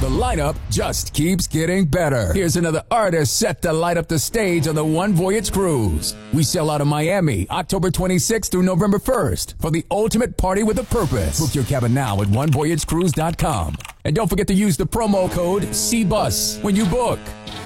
The lineup just keeps getting better. Here's another artist set to light up the stage on the One Voyage Cruise. We sail out of Miami October 26th through November 1st for the ultimate party with a purpose. Book your cabin now at onevoyagecruise.com. And don't forget to use the promo code CBUS when you book.